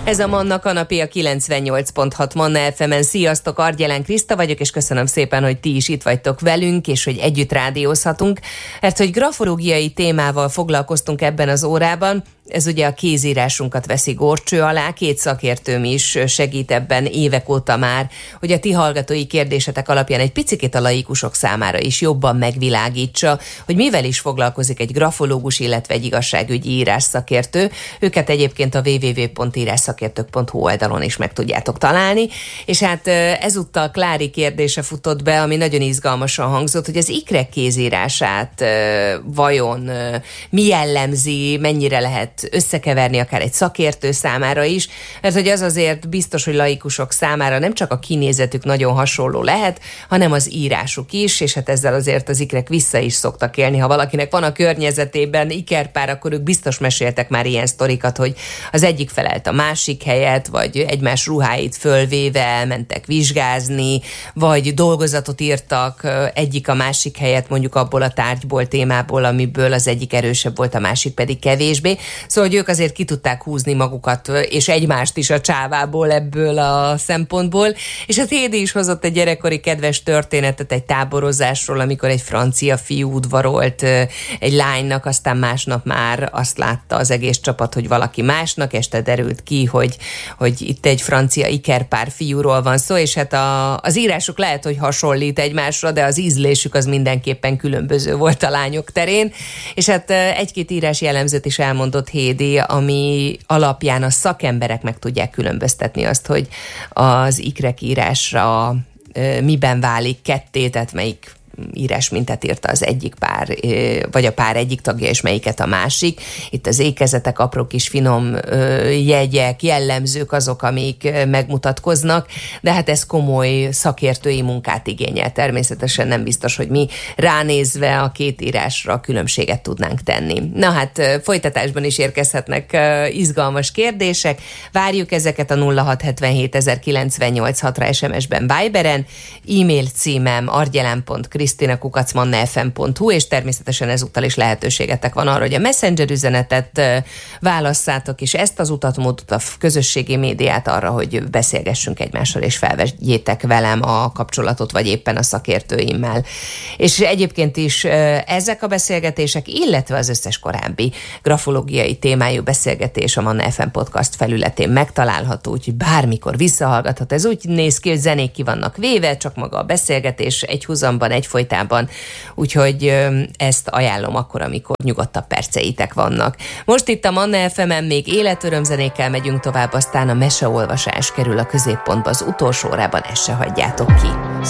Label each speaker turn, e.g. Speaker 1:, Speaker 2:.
Speaker 1: Ez a Manna Kanapé, a 98.6 Manna FM-en. Sziasztok, Argyelán Kriszta vagyok, és köszönöm szépen, hogy ti is itt vagytok velünk, és hogy együtt rádiózhatunk. Mert hogy grafológiai témával foglalkoztunk ebben az órában, ez ugye a kézírásunkat veszi górcső alá, két szakértőm is segít ebben évek óta már, hogy a ti hallgatói kérdésetek alapján egy picikét a laikusok számára is jobban megvilágítsa, hogy mivel is foglalkozik egy grafológus, illetve egy igazságügyi írásszakértő. Őket egyébként a www.írásszakértők.hu oldalon is meg tudjátok találni, és hát ezúttal Klári kérdése futott be, ami nagyon izgalmasan hangzott, hogy az ikrek kézírását vajon mi jellemzi, mennyire lehet összekeverni akár egy szakértő számára is, mert hogy az azért biztos, hogy laikusok számára nem csak a kinézetük nagyon hasonló lehet, hanem az írásuk is, és hát ezzel azért az ikrek vissza is szoktak élni. Ha valakinek van a környezetében ikerpár, akkor ők biztos meséltek már ilyen sztorikat, hogy az egyik felelt a másik helyet, vagy egymás ruháit fölvéve elmentek vizsgázni, vagy dolgozatot írtak egyik a másik helyet, mondjuk abból a tárgyból, témából, amiből az egyik erősebb volt, a másik pedig kevésbé. Szóval, hogy ők azért ki tudták húzni magukat, és egymást is a csávából ebből a szempontból. És hát Hédi is hozott egy gyerekkori kedves történetet egy táborozásról, amikor egy francia fiú udvarolt egy lánynak, aztán másnap már azt látta az egész csapat, hogy valaki másnak, este derült ki, hogy itt egy francia ikerpár fiúról van szó, és hát az írásuk lehet, hogy hasonlít egymásra, de az ízlésük az mindenképpen különböző volt a lányok terén. És hát egy-két írás jellemzőt is elmondott Hédi, ami alapján a szakemberek meg tudják különböztetni azt, hogy az ikrek írásra miben válik ketté, tehát melyik írásmintát írta az egyik pár, vagy a pár egyik tagja, és melyiket a másik. Itt az ékezetek, apró kis finom jegyek, jellemzők azok, amik megmutatkoznak, de hát ez komoly szakértői munkát igényel. Természetesen nem biztos, hogy mi ránézve a két írásra különbséget tudnánk tenni. Na hát folytatásban is érkezhetnek izgalmas kérdések. Várjuk ezeket a 0677 098 SMS-ben, Viberen, e-mail címem argyelán.krisztina@mannafm.hu, és természetesen ezúttal is lehetőségetek van arra, hogy a Messenger üzenetet válasszátok, és ezt az utatmódot, a közösségi médiát arra, hogy beszélgessünk egymással, és felvegyétek velem a kapcsolatot, vagy éppen a szakértőimmel. És egyébként is ezek a beszélgetések, illetve az összes korábbi grafológiai témájú beszélgetés a Manna FM podcast felületén megtalálható, úgyhogy bármikor visszahallgathat. Ez úgy néz ki, hogy zenék ki vannak véve, csak maga a beszélgetés egyhuzamban, egyfolytában, úgyhogy ezt ajánlom akkor, amikor nyugodtabb perceitek vannak. Most itt a Manna FM-en még életörömzenékkel megyünk tovább, aztán a meseolvasás kerül a középpontba az utolsó órában, ezt se hagyjátok ki.